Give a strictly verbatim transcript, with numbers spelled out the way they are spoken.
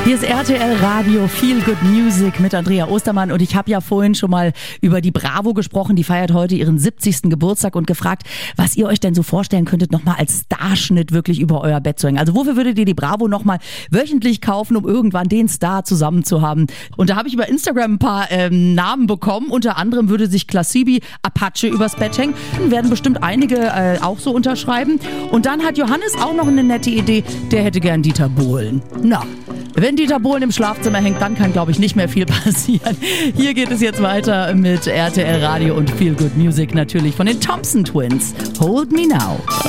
Hier ist R T L Radio Feel Good Music mit Andrea Ostermann und ich habe ja vorhin schon mal über die Bravo gesprochen, die feiert heute ihren siebzigsten Geburtstag und gefragt, was ihr euch denn so vorstellen könntet, nochmal als Starschnitt wirklich über euer Bett zu hängen. Also wofür würdet ihr die Bravo nochmal wöchentlich kaufen, um irgendwann den Star zusammen zu haben? Und da habe ich über Instagram ein paar ähm, Namen bekommen, unter anderem würde sich Classibi Apache übers Bett hängen, werden bestimmt einige äh, auch so unterschreiben. Und dann hat Johannes auch noch eine nette Idee, der hätte gern Dieter Bohlen. Na, wenn Dieter Bohlen im Schlafzimmer hängt, dann kann, glaube ich, nicht mehr viel passieren. Hier geht es jetzt weiter mit R T L Radio und Feel Good Music natürlich von den Thompson Twins. Hold Me Now.